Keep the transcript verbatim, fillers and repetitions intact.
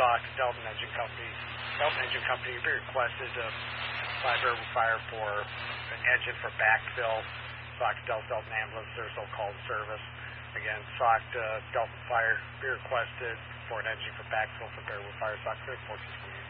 Sauk Delton Engine Company. Delton Engine Company, we requested uh, by Bearwood Fire for an engine for backfill. Sauk Delton, Delton Ambulance, their so-called service. Again, Sauk uh, Delton Fire, we requested for an engine for backfill for Bearwood Fire, Sauk fourteen twenty-eight.